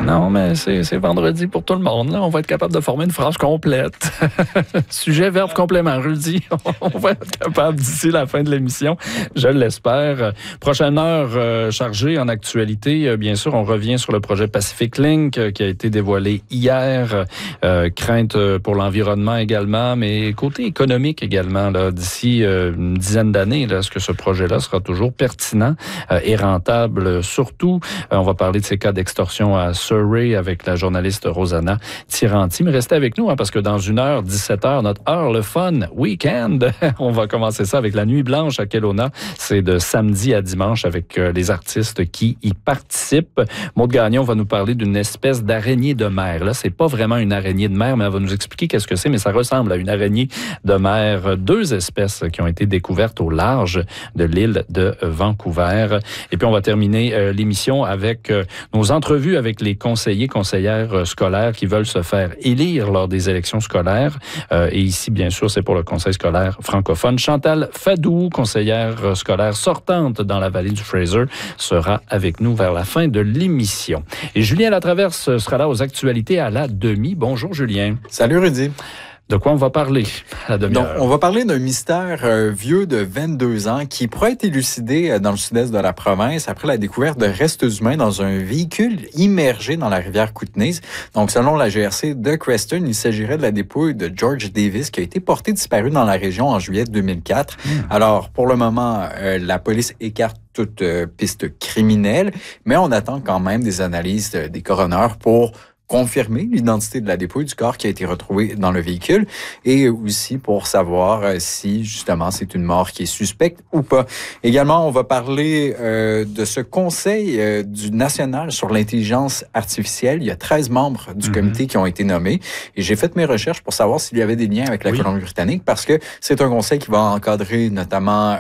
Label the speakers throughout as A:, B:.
A: Non, mais c'est vendredi pour tout le monde. Là, on va être capable de former une phrase complète. Sujet, verbe, complément. Rudy, on va être capable d'ici la fin de l'émission. Je l'espère. Prochaine heure chargée en actualité. Bien sûr, on revient sur le projet Pacific Link qui a été dévoilé hier. Crainte pour l'environnement également, mais côté économique également. Là, d'ici une dizaine d'années, là, est-ce que ce projet-là sera toujours pertinent et rentable? Surtout, on va parler de ces cas d'extorsion à Surrey avec la journaliste Rosanna Tiranti. Mais restez avec nous, parce que dans 1h, 17h, notre heure, le fun, week-end, on va commencer ça avec la Nuit Blanche à Kelowna. C'est de samedi à dimanche avec les artistes qui y participent. Maude Gagnon va nous parler d'une espèce d'araignée de mer. Là, c'est pas vraiment une araignée de mer, mais elle va nous expliquer qu'est-ce que c'est, mais ça ressemble à une araignée de mer. 2 espèces qui ont été découvertes au large de l'île de Vancouver. Et puis, on va terminer l'émission avec nos entrevues avec les conseillères scolaires qui veulent se faire élire lors des élections scolaires. Et ici, bien sûr, c'est pour le Conseil scolaire francophone. Chantal Fadou, conseillère scolaire sortante dans la vallée du Fraser, sera avec nous vers la fin de l'émission. Et Julien Latraverse sera là aux actualités à la demi. Bonjour, Julien.
B: Salut, Rudy.
A: De quoi on va parler à la demi-heure?
B: Donc, on va parler d'un mystère vieux de 22 ans qui pourrait être élucidé dans le sud-est de la province après la découverte de restes humains dans un véhicule immergé dans la rivière Kootenay. Donc, selon la GRC de Creston, il s'agirait de la dépouille de George Davis qui a été porté disparu dans la région en juillet 2004. Alors, pour le moment, la police écarte toute piste criminelle, mais on attend quand même des analyses des coroners pour confirmer l'identité de la dépouille du corps qui a été retrouvé dans le véhicule et aussi pour savoir si, justement, c'est une mort qui est suspecte ou pas. Également, on va parler de ce conseil du national sur l'intelligence artificielle. Il y a 13 membres du comité qui ont été nommés et j'ai fait mes recherches pour savoir s'il y avait des liens avec la Colombie-Britannique parce que c'est un conseil qui va encadrer notamment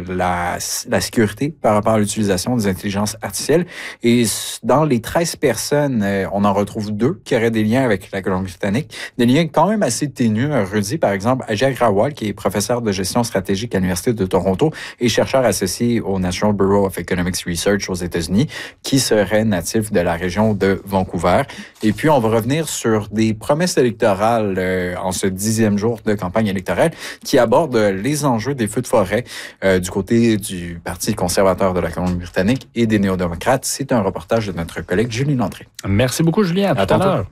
B: la sécurité par rapport à l'utilisation des intelligences artificielles. Et dans les 13 personnes, on en retrouve 2 qui auraient des liens avec la Colombie-Britannique. Des liens quand même assez ténus. Rudy, par exemple, Ajay Agrawal, qui est professeur de gestion stratégique à l'Université de Toronto et chercheur associé au National Bureau of Economic Research aux États-Unis, qui serait natif de la région de Vancouver. Et puis, on va revenir sur des promesses électorales en ce 10e jour de campagne électorale qui abordent les enjeux des feux de forêt du côté du Parti conservateur de la Colombie-Britannique et des néo-démocrates. C'est un reportage de notre collègue Julie Landry.
A: Merci beaucoup, Julien. À tout à l'heure.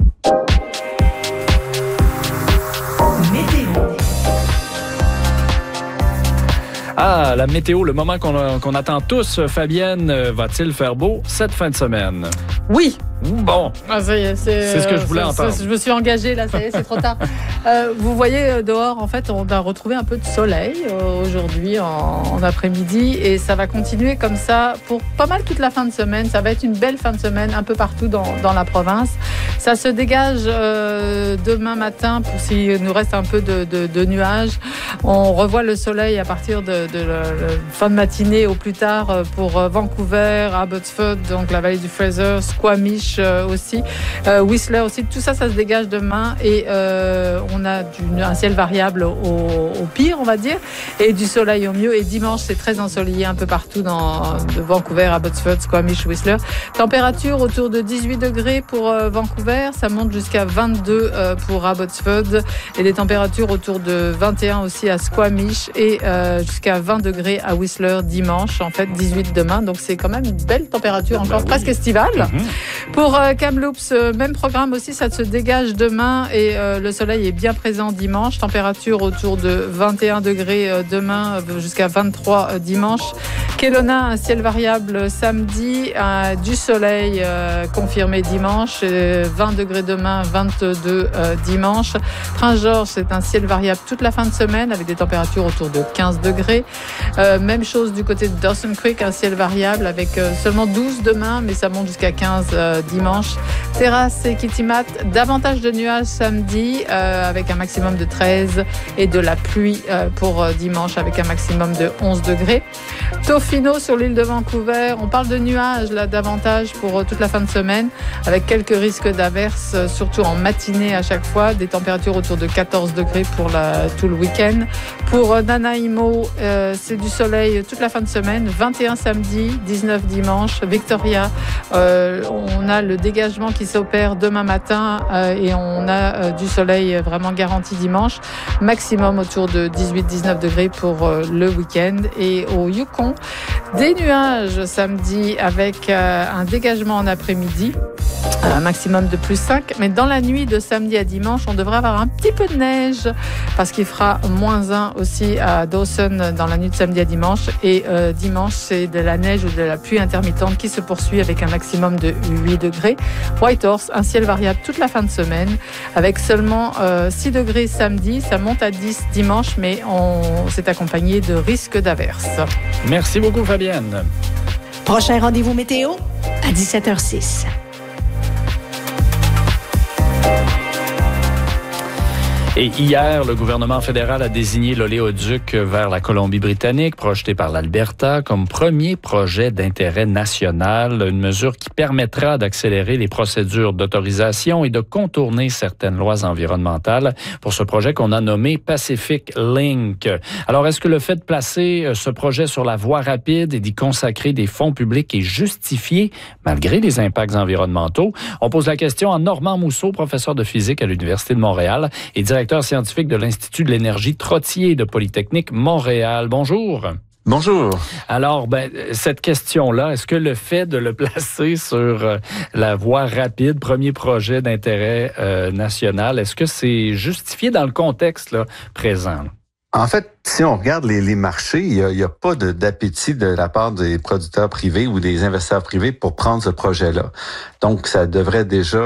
A: Ah, la météo, le moment qu'on attend tous. Fabienne, va-t-il faire beau cette fin de semaine?
C: Oui.
A: Bon,
C: c'est
A: ce que je voulais entendre.
C: Je me suis engagée, là, ça y est, c'est trop tard. Vous voyez, dehors, en fait, on a retrouvé un peu de soleil aujourd'hui en après-midi et ça va continuer comme ça pour pas mal toute la fin de semaine. Ça va être une belle fin de semaine un peu partout dans la province. Ça se dégage demain matin pour s'il nous reste un peu de nuages. On revoit le soleil à partir de la fin de matinée au plus tard pour Vancouver, Abbotsford, donc la vallée du Fraser, Squamish aussi, Whistler aussi. Tout ça se dégage demain et on a un ciel variable au pire, on va dire, et du soleil au mieux. Et dimanche, c'est très ensoleillé un peu partout de Vancouver, Abbotsford, Squamish, Whistler. Température autour de 18 degrés pour Vancouver. Ça monte jusqu'à 22 pour Abbotsford et des températures autour de 21 aussi à Squamish et jusqu'à 20 degrés à Whistler dimanche. En fait, 18 demain. Donc, c'est quand même une belle température encore presque estivale. Pour Kamloops, même programme aussi, ça se dégage demain et le soleil est bien présent dimanche. Température autour de 21 degrés demain jusqu'à 23 dimanche. Kelowna, un ciel variable samedi, du soleil confirmé dimanche, 20 degrés demain, 22 dimanche. Prince-Georges, c'est un ciel variable toute la fin de semaine avec des températures autour de 15 degrés. Même chose du côté de Dawson Creek, un ciel variable avec seulement 12 demain, mais ça monte jusqu'à 15 dimanche. Terrasse et Kitimat, davantage de nuages samedi avec un maximum de 13 et de la pluie pour dimanche avec un maximum de 11 degrés. Tofino sur l'île de Vancouver, on parle de nuages là davantage pour toute la fin de semaine avec quelques risques d'averses, surtout en matinée à chaque fois, des températures autour de 14 degrés pour tout le week-end. Pour Nanaimo, c'est du soleil toute la fin de semaine, 21 samedi, 19 dimanche. Victoria, on a le dégagement qui s'opère demain matin et on a du soleil vraiment garanti dimanche. Maximum autour de 18-19 degrés pour le week-end. Et au Yukon, des nuages samedi avec un dégagement en après-midi. Un maximum de plus 5, mais dans la nuit de samedi à dimanche, on devrait avoir un petit peu de neige parce qu'il fera moins 1 aussi à Dawson dans la nuit de samedi à dimanche. Et dimanche, c'est de la neige ou de la pluie intermittente qui se poursuit avec un maximum de 8 degrés. Whitehorse, un ciel variable toute la fin de semaine avec seulement 6 degrés samedi. Ça monte à 10 dimanche, mais c'est accompagné de risques d'averses.
A: Merci beaucoup, Fabienne.
D: Prochain rendez-vous météo à 17h06.
A: Et hier, le gouvernement fédéral a désigné l'oléoduc vers la Colombie-Britannique, projeté par l'Alberta, comme premier projet d'intérêt national, une mesure qui permettra d'accélérer les procédures d'autorisation et de contourner certaines lois environnementales pour ce projet qu'on a nommé Pacific Link. Alors, est-ce que le fait de placer ce projet sur la voie rapide et d'y consacrer des fonds publics est justifié malgré les impacts environnementaux? On pose la question à Normand Mousseau, professeur de physique à l'Université de Montréal et directeur scientifique de l'Institut de l'énergie Trottier de Polytechnique Montréal. Bonjour.
E: Bonjour.
A: Alors, cette question-là, est-ce que le fait de le placer sur la voie rapide, premier projet d'intérêt national, est-ce que c'est justifié dans le contexte là, présent?
E: En fait, si on regarde les marchés, il y a pas d'appétit de la part des producteurs privés ou des investisseurs privés pour prendre ce projet-là. Donc, ça devrait déjà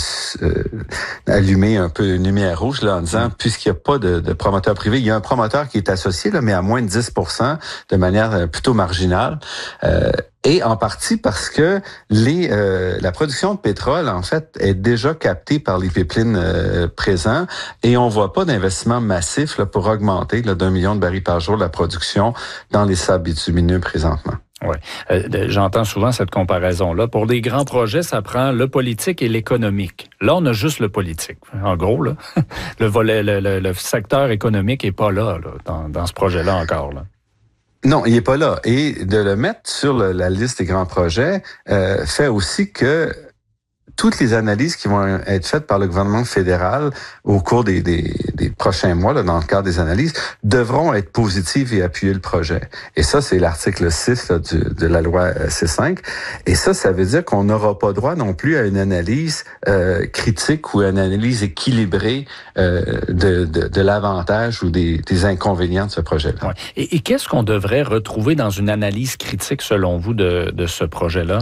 E: allumer un peu une lumière rouge là en disant, puisqu'il n'y a pas de promoteur privé, il y a un promoteur qui est associé, là, mais à moins de 10% de manière plutôt marginale. Et en partie parce que la production de pétrole, en fait, est déjà captée par les pipelines présents et on voit pas d'investissement massif là, pour augmenter là, d'1 million de barils par jour la production dans les sables bitumineux présentement.
A: Oui, j'entends souvent cette comparaison-là. Pour des grands projets, ça prend le politique et l'économique. Là, on a juste le politique. En gros, là, le volet, le secteur économique est pas là dans ce projet-là encore. Là.
E: Non, il est pas là. Et de le mettre sur la liste des grands projets fait aussi que toutes les analyses qui vont être faites par le gouvernement fédéral au cours des prochains mois, là, dans le cadre des analyses, devront être positives et appuyer le projet. Et ça, c'est l'article 6 là, de la loi C5. Et ça veut dire qu'on n'aura pas droit non plus à une analyse critique ou une analyse équilibrée de l'avantage ou des inconvénients de ce projet-là.
A: Ouais. Et qu'est-ce qu'on devrait retrouver dans une analyse critique, selon vous, de ce projet-là?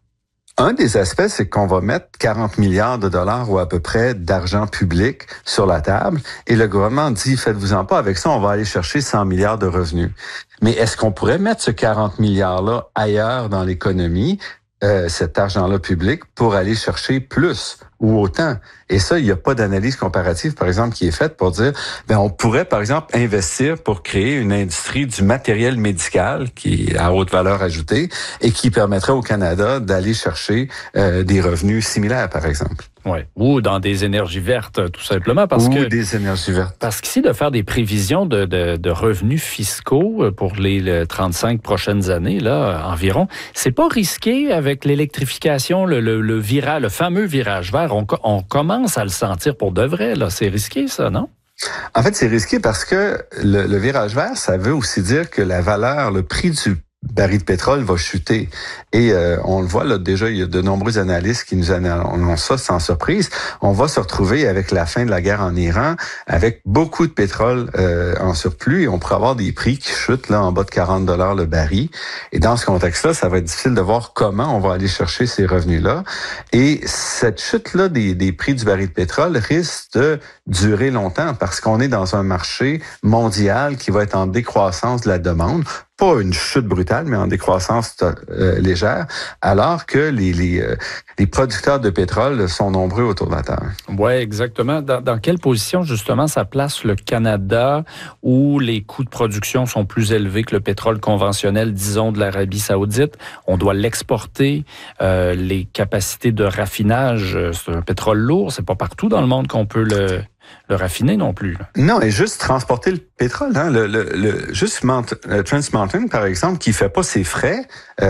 E: Un des aspects, c'est qu'on va mettre 40 milliards de dollars ou à peu près d'argent public sur la table et le gouvernement dit, faites-vous-en pas, avec ça, on va aller chercher 100 milliards de revenus. Mais est-ce qu'on pourrait mettre ce 40 milliards-là ailleurs dans l'économie, cet argent-là public, pour aller chercher plus ou autant? Et ça, il n'y a pas d'analyse comparative, par exemple, qui est faite pour dire, on pourrait, par exemple, investir pour créer une industrie du matériel médical qui est à haute valeur ajoutée et qui permettrait au Canada d'aller chercher des revenus similaires, par exemple.
A: Oui, ou dans des énergies vertes, tout simplement.
E: Des énergies vertes.
A: Parce qu'ici, de faire des prévisions de revenus fiscaux pour les 35 prochaines années, là, environ, c'est pas risqué avec l'électrification, le fameux virage vert. On commence à le sentir pour de vrai, là. C'est risqué, ça, non?
E: En fait, c'est risqué parce que le virage vert, ça veut aussi dire que la valeur, le prix du baril de pétrole va chuter. Et on le voit, là, déjà, il y a de nombreux analystes qui nous annoncent ça sans surprise. On va se retrouver avec la fin de la guerre en Iran, avec beaucoup de pétrole en surplus, et on pourrait avoir des prix qui chutent là en bas de 40 $ le baril. Et dans ce contexte-là, ça va être difficile de voir comment on va aller chercher ces revenus-là. Et cette chute-là des prix du baril de pétrole risque de durer longtemps parce qu'on est dans un marché mondial qui va être en décroissance de la demande. Pas une chute brutale, mais en décroissance légère, alors que les producteurs de pétrole sont nombreux autour de la Terre.
A: Oui, exactement. Dans quelle position, justement, ça place le Canada où les coûts de production sont plus élevés que le pétrole conventionnel, disons, de l'Arabie saoudite? On doit l'exporter. Les capacités de raffinage, c'est un pétrole lourd. C'est pas partout dans le monde qu'on peut raffiner non plus. Là.
E: Non, et juste transporter le pétrole. Hein, juste Trans Mountain, par exemple, qui fait pas ses frais,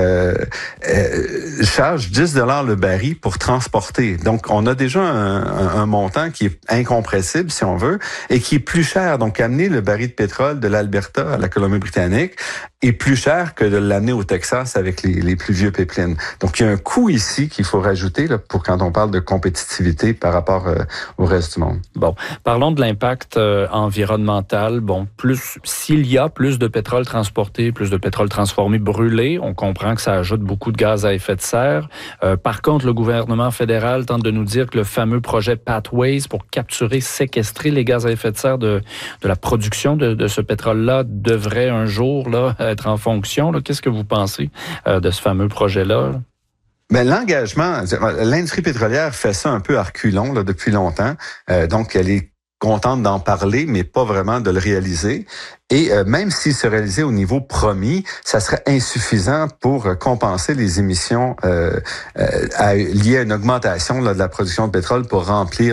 E: charge 10 $ le baril pour transporter. Donc, on a déjà un montant qui est incompressible, si on veut, et qui est plus cher. Donc, amener le baril de pétrole de l'Alberta à la Colombie-Britannique est plus cher que de l'amener au Texas avec les plus vieux pipelines. Donc, il y a un coût ici qu'il faut rajouter là, pour quand on parle de compétitivité par rapport au reste du monde.
A: Bon, parlons de l'impact environnemental. Bon, s'il y a plus de pétrole transporté, plus de pétrole transformé, brûlé, on comprend que ça ajoute beaucoup de gaz à effet de serre. Par contre, le gouvernement fédéral tente de nous dire que le fameux projet Pathways pour capturer, séquestrer les gaz à effet de serre de la production de ce pétrole-là devrait un jour là, être en fonction. Là. Qu'est-ce que vous pensez de ce fameux projet-là?
E: Ben, l'engagement, l'industrie pétrolière fait ça un peu à reculons là, depuis longtemps. Donc, elle est contente d'en parler, mais pas vraiment de le réaliser. Et même s'il se réalisait au niveau promis, ça serait insuffisant pour compenser les émissions liées à une augmentation là, de la production de pétrole pour remplir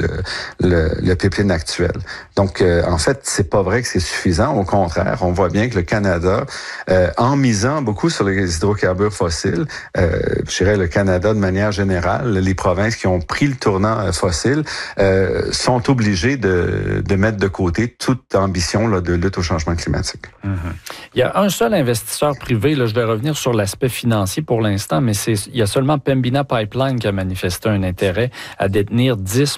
E: le pipeline actuel. Donc, en fait, c'est pas vrai que c'est suffisant. Au contraire, on voit bien que le Canada, en misant beaucoup sur les hydrocarbures fossiles, je dirais le Canada de manière générale, les provinces qui ont pris le tournant fossile, sont obligées de mettre de côté toute ambition là, de lutte au changement climatique.
A: Il y a un seul investisseur privé, là, je vais revenir sur l'aspect financier pour l'instant, mais il y a seulement Pembina Pipeline qui a manifesté un intérêt à détenir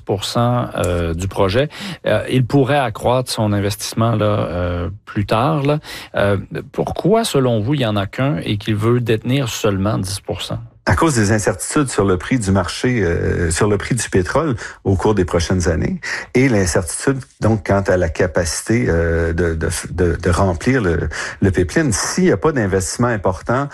A: 10% du projet. Il pourrait accroître son investissement là, plus tard. Là. Pourquoi, selon vous, il n'y en a qu'un et qu'il veut détenir seulement 10%?
E: À cause des incertitudes sur le prix du marché, sur le prix du pétrole au cours des prochaines années, et l'incertitude donc quant à la capacité de remplir le pipeline. S'il n'y a pas d'investissement important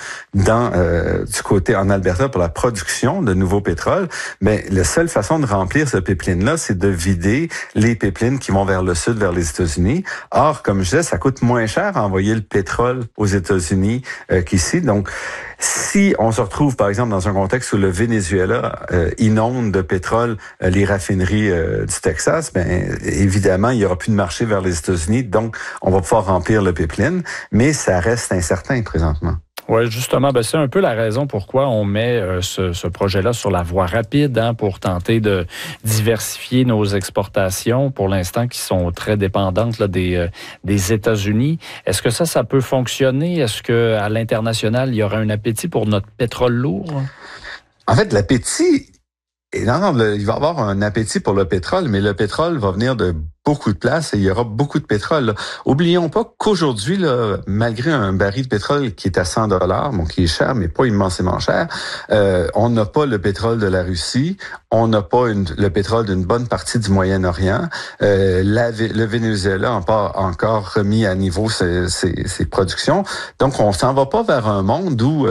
E: du côté en Alberta pour la production de nouveaux pétroles, mais la seule façon de remplir ce pipeline-là, c'est de vider les pipelines qui vont vers le sud, vers les États-Unis. Or, comme je disais, ça coûte moins cher à envoyer le pétrole aux États-Unis qu'ici. Donc, si on se retrouve, par exemple, dans un contexte où le Venezuela inonde de pétrole les raffineries du Texas, ben évidemment, il n'y aura plus de marché vers les États-Unis, donc on va pouvoir remplir le pipeline, mais ça reste incertain présentement.
A: Oui, justement, c'est un peu la raison pourquoi on met ce projet-là sur la voie rapide pour tenter de diversifier nos exportations, pour l'instant, qui sont très dépendantes là, des États-Unis. Est-ce que ça peut fonctionner? Est-ce qu'à l'international, il y aura un appétit pour notre pétrole lourd?
E: En fait, l'appétit... il va y avoir un appétit pour le pétrole, mais le pétrole va venir de beaucoup de places et il y aura beaucoup de pétrole. Là. Oublions pas qu'aujourd'hui, là, malgré un baril de pétrole qui est à 100 $, bon, qui est cher, mais pas immensément cher, on n'a pas le pétrole de la Russie, on n'a pas le pétrole d'une bonne partie du Moyen-Orient. Le Venezuela n'a pas encore remis à niveau ses productions. Donc, on s'en va pas vers un monde où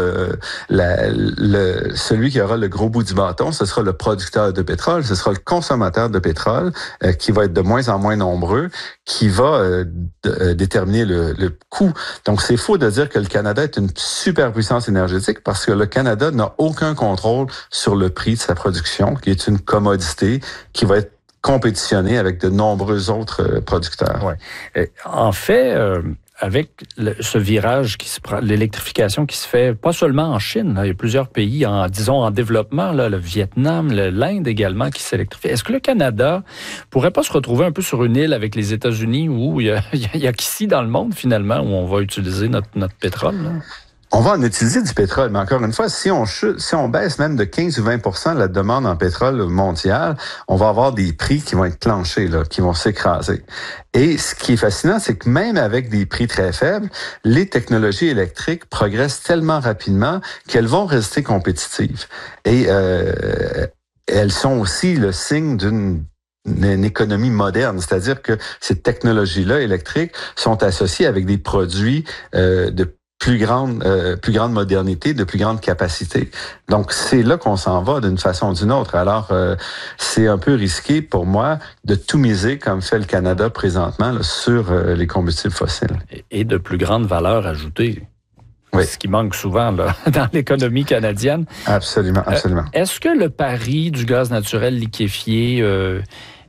E: celui qui aura le gros bout du bâton, ce sera le producteur de pétrole, ce sera le consommateur de pétrole qui va être de moins en moins nombreux, qui va déterminer le coût. Donc, c'est faux de dire que le Canada est une superpuissance énergétique parce que le Canada n'a aucun contrôle sur le prix de sa production, qui est une commodité qui va être compétitionnée avec de nombreux autres producteurs.
A: Ouais. En fait, avec ce virage qui se prend, l'électrification qui se fait pas seulement en Chine, là, il y a plusieurs pays en développement, là, le Vietnam, l'Inde également qui s'électrifient. Est-ce que le Canada pourrait pas se retrouver un peu sur une île avec les États-Unis où il y a qu'ici dans le monde finalement où on va utiliser notre pétrole? Là?
E: On va en utiliser du pétrole, mais encore une fois, si on baisse même de 15 ou 20% la demande en pétrole mondial, on va avoir des prix qui vont être clenchés, là, qui vont s'écraser. Et ce qui est fascinant, c'est que même avec des prix très faibles, les technologies électriques progressent tellement rapidement qu'elles vont rester compétitives. Et elles sont aussi le signe d'une économie moderne, c'est-à-dire que ces technologies-là électriques sont associées avec des produits de plus grande modernité, de plus grande capacité. Donc, c'est là qu'on s'en va d'une façon ou d'une autre. Alors, c'est un peu risqué pour moi de tout miser, comme fait le Canada présentement, là, sur les combustibles fossiles.
A: Et de plus grande valeur ajoutée.
E: Oui.
A: Ce qui manque souvent là, dans l'économie canadienne.
E: Absolument, absolument.
A: Est-ce que le pari du gaz naturel liquéfié...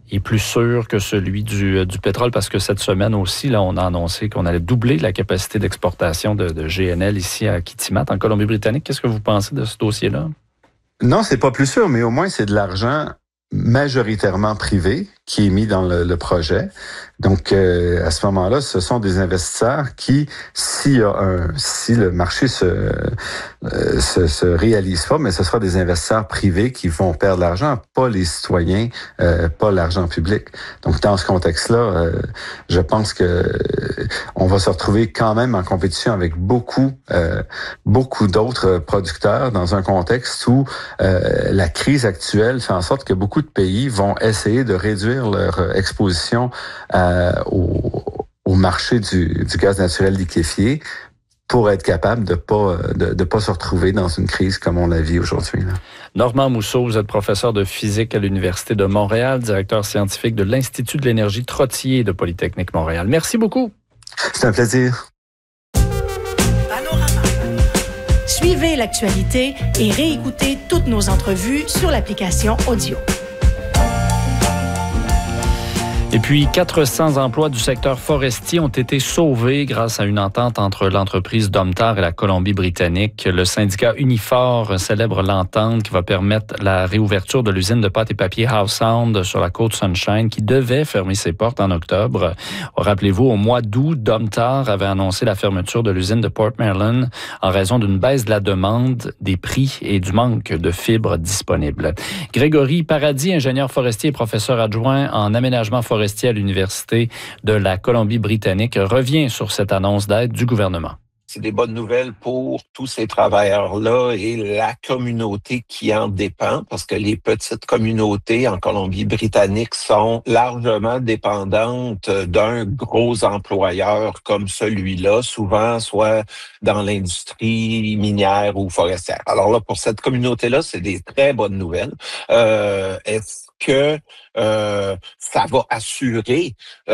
A: est plus sûr que celui du pétrole parce que cette semaine aussi, là, on a annoncé qu'on allait doubler la capacité d'exportation de GNL ici à Kitimat, en Colombie-Britannique. Qu'est-ce que vous pensez de ce dossier-là?
E: Non, c'est pas plus sûr, mais au moins c'est de l'argent majoritairement privé qui est mis dans le projet. Donc, à ce moment-là, ce sont des investisseurs qui, si le marché se réalise pas, mais ce sera des investisseurs privés qui vont perdre l'argent, pas les citoyens, pas l'argent public. Donc, dans ce contexte-là, je pense que on va se retrouver quand même en compétition avec beaucoup d'autres producteurs dans un contexte où la crise actuelle fait en sorte que beaucoup de pays vont essayer de réduire leur exposition au marché du gaz naturel liquéfié pour être capable de pas se retrouver dans une crise comme on la vit aujourd'hui.
A: Normand Mousseau, vous êtes professeur de physique à l'Université de Montréal, directeur scientifique de l'Institut de l'énergie Trottier de Polytechnique Montréal. Merci beaucoup.
E: C'est un plaisir.
D: Suivez l'actualité et réécoutez toutes nos entrevues sur l'application Audio.
A: Et puis, 400 emplois du secteur forestier ont été sauvés grâce à une entente entre l'entreprise Domtar et la Colombie-Britannique. Le syndicat Unifor célèbre l'entente qui va permettre la réouverture de l'usine de pâte et papier Howe Sound sur la côte Sunshine qui devait fermer ses portes en octobre. Rappelez-vous, au mois d'août, Domtar avait annoncé la fermeture de l'usine de Port Maryland en raison d'une baisse de la demande, des prix et du manque de fibres disponibles. Grégory Paradis, ingénieur forestier et professeur adjoint en aménagement forestier à l'Université de la Colombie-Britannique, revient sur cette annonce d'aide du gouvernement.
F: C'est des bonnes nouvelles pour tous ces travailleurs-là et la communauté qui en dépend, parce que les petites communautés en Colombie-Britannique sont largement dépendantes d'un gros employeur comme celui-là, souvent soit dans l'industrie minière ou forestière. Alors là, pour cette communauté-là, c'est des très bonnes nouvelles. Est-ce que ça va assurer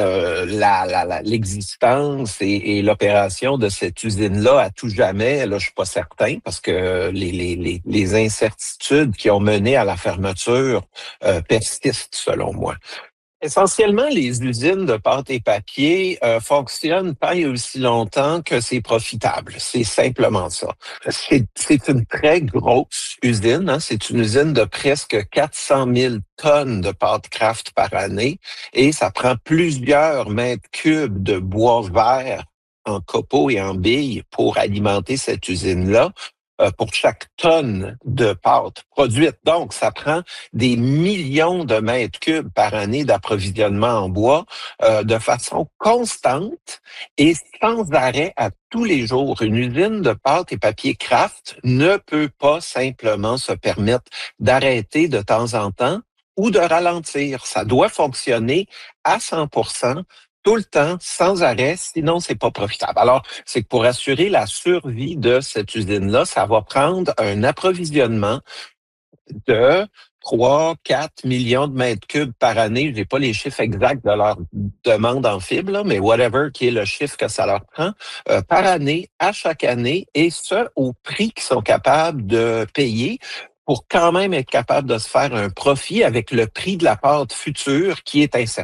F: l'existence et l'opération de cette usine-là à tout jamais? Là, je suis pas certain parce que les incertitudes qui ont mené à la fermeture persistent, selon moi. Essentiellement, les usines de pâte et papier fonctionnent tant et aussi longtemps que c'est profitable. C'est simplement ça. C'est une très grosse usine. Hein? C'est une usine de presque 400 000 tonnes de pâte Kraft par année et ça prend plusieurs mètres cubes de bois vert en copeaux et en billes pour alimenter cette usine-là. Pour chaque tonne de pâte produite. Donc, ça prend des millions de mètres cubes par année d'approvisionnement en bois de façon constante et sans arrêt à tous les jours. Une usine de pâte et papier Kraft ne peut pas simplement se permettre d'arrêter de temps en temps ou de ralentir. Ça doit fonctionner à 100%. Tout le temps, sans arrêt, sinon c'est pas profitable. Alors, c'est que pour assurer la survie de cette usine-là, ça va prendre un approvisionnement de 3-4 millions de mètres cubes par année. Je n'ai pas les chiffres exacts de leur demande en fibres, là, mais whatever qui est le chiffre que ça leur prend, par année, à chaque année, et ce, au prix qu'ils sont capables de payer pour quand même être capable de se faire un profit avec le prix de la pâte future qui est incertain.